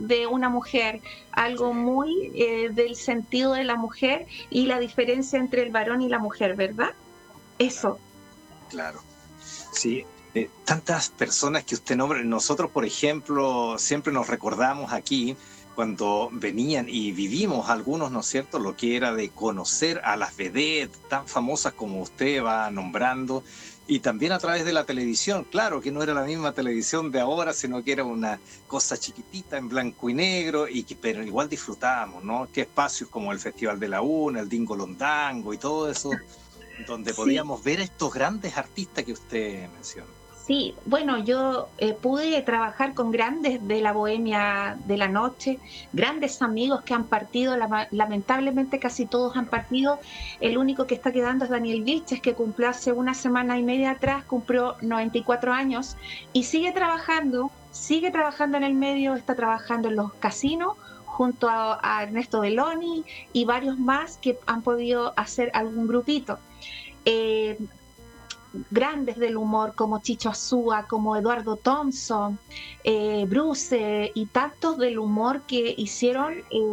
de una mujer, algo muy del sentido de la mujer y la diferencia entre el varón y la mujer, ¿verdad? Claro, Eso. claro. Sí, tantas personas que usted nombra. Nosotros, por ejemplo, siempre nos recordamos aquí cuando venían y vivimos algunos, ¿no es cierto?, lo que era de conocer a las vedettes tan famosas como usted va nombrando, y también a través de la televisión. Claro que no era la misma televisión de ahora, sino que era una cosa chiquitita en blanco y negro, pero igual disfrutábamos, ¿no? Qué espacios como el Festival de la Una, el Dingo Londango y todo eso, donde Sí, podíamos ver a estos grandes artistas que usted menciona. sí, bueno, yo pude trabajar con grandes de la bohemia de la noche, grandes amigos que han partido, lamentablemente casi todos han partido. El único que está quedando es Daniel Vilches, que cumplió hace una semana y media atrás, cumplió 94 años y sigue trabajando en el medio, está trabajando en los casinos junto a Ernesto Belloni y varios más que han podido hacer algún grupito. Eh, Grandes del humor como Chicho Azúa, como Eduardo Thompson, Bruce y tantos del humor que hicieron.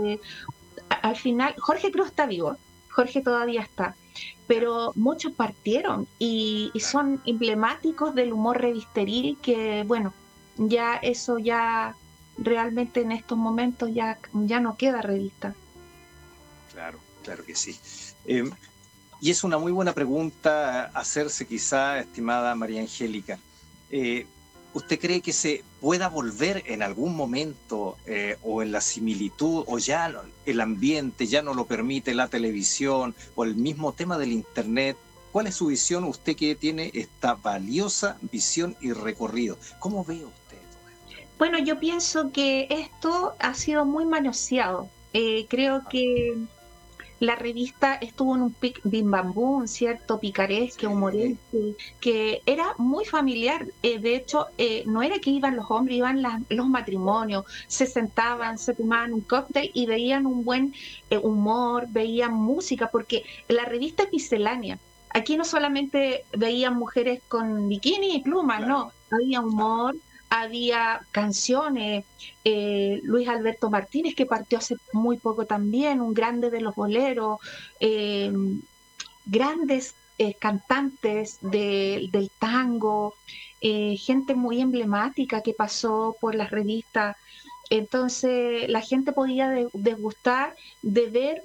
Al final, Jorge Cruz está vivo, Jorge todavía está, Ya, pero muchos partieron y claro, son emblemáticos del humor revisteril que, bueno, ya eso ya realmente en estos momentos ya no queda revista. claro, claro que sí. Eh, y es una muy buena pregunta hacerse quizá, estimada María Angélica. Eh, ¿Usted cree que se pueda volver en algún momento o en la similitud o ya el ambiente ya no lo permite, la televisión o el mismo tema del Internet? ¿Cuál es su visión, usted que tiene esta valiosa visión y recorrido? ¿Cómo ve usted todo esto? Bueno, yo pienso que esto ha sido muy manoseado. Creo Ah, que la revista estuvo en un bim bam boom, ¿cierto? Picaresque, sí, humoresque, que era muy familiar. De hecho, no era que iban los hombres, iban los matrimonios, se sentaban, claro, se tomaban un cóctel y veían un buen humor, veían música, porque la revista es miscelánea. Aquí no solamente veían mujeres con bikini y plumas, no, claro, había claro. humor, había canciones, Luis Alberto Martínez, que partió hace muy poco también, un grande de los boleros, eh, Claro. grandes cantantes del tango, gente muy emblemática que pasó por las revistas. Entonces la gente podía degustar de ver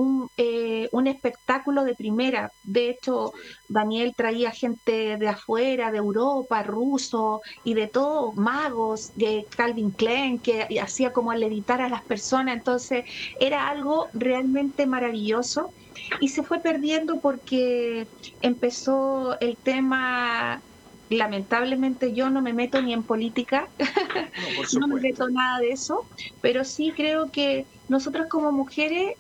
un espectáculo de primera. De hecho, Sí, Daniel traía gente de afuera, de Europa, rusos y de todo, magos, de Calvin Klein, que hacía como el editar a las personas. Entonces era algo realmente maravilloso y se fue perdiendo porque empezó el tema. Lamentablemente yo no me meto ni en política, no, por no me supuesto. meto nada de eso, pero sí creo que nosotras como mujeres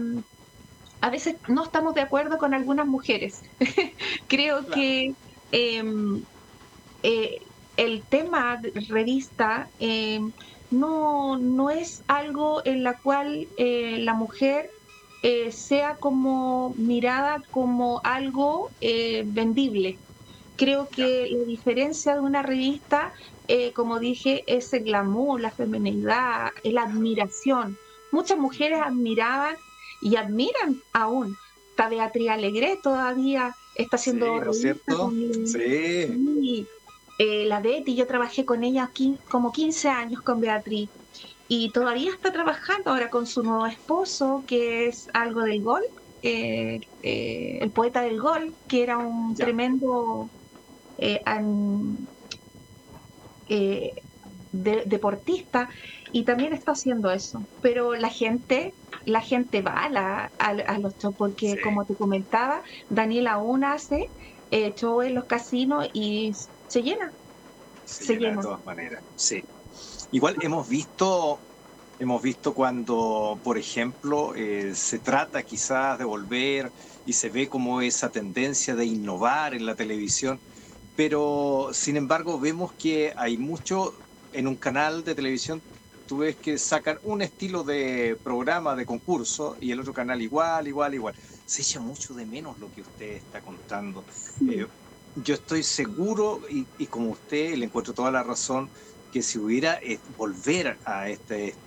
a veces no estamos de acuerdo con algunas mujeres. Creo Claro, que eh, eh, el tema de revista no es algo en la cual la mujer sea como mirada como algo vendible. Creo ya. que la diferencia de una revista, como dije, es el glamour, la feminidad, la admiración. Muchas mujeres admiraban y admiran aún. Está Beatriz Alegre todavía está haciendo Sí, ¿no es revista cierto? con Sí, sí, la Betty. Yo trabajé con ella aquí como 15 años con Beatriz y todavía está trabajando ahora con su nuevo esposo, que es algo del gol, el poeta del gol, que era un ya. tremendo eh, an- eh, deportista y también está haciendo eso. Pero la gente va a los shows porque, Sí, como te comentaba, Daniela aún hace show en los casinos y se llena, se se llena de llena. todas maneras. Sí. Igual hemos visto cuando, por ejemplo, se trata quizás de volver y se ve como esa tendencia de innovar en la televisión, pero sin embargo vemos que hay mucho en un canal de televisión. Tú ves que sacan un estilo de programa, de concurso, y el otro canal igual, igual, igual. Se echa mucho de menos lo que usted está contando. Sí, Eh, yo estoy seguro, y como usted le encuentro toda la razón, que si hubiera volver a este